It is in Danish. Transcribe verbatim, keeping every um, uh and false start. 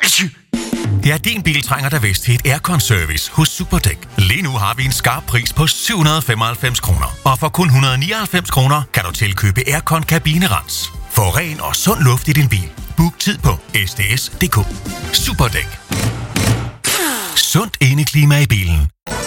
Ja, din bil trænger da vist til et aircon-service hos Superdæk. Lige nu har vi en skarp pris på syv hundrede og femoghalvfems kroner. Og for kun et hundrede og nioghalvfems kroner kan du tilkøbe aircon-kabinerens. Få ren og sund luft i din bil. Book tid på s d s punktum d k. Superdæk. Sundt indeklima i bilen.